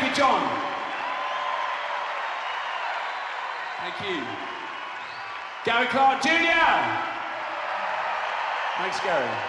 you, John. Thank you. Gary Clark Jr. Thanks, Gary.